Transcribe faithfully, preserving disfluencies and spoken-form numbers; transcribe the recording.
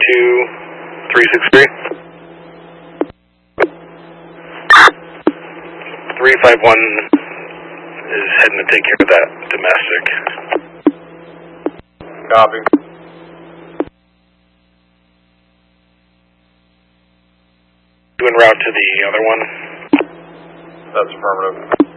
two three six three. three five one is heading to take care of that domestic. Copy. En route to the other one. That's affirmative.